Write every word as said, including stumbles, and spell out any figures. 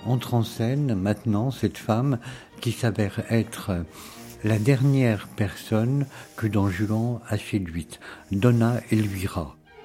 entre en scène maintenant cette femme qui s'avère être la dernière personne que Don Juan a séduite, Donna Elvira.